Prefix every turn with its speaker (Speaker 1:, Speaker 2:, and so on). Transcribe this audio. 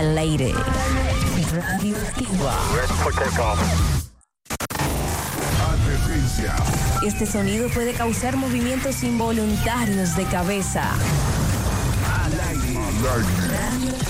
Speaker 1: al aire. Radioactiva.
Speaker 2: Advertencia.
Speaker 1: Este sonido puede causar movimientos involuntarios de cabeza.
Speaker 2: Al aire.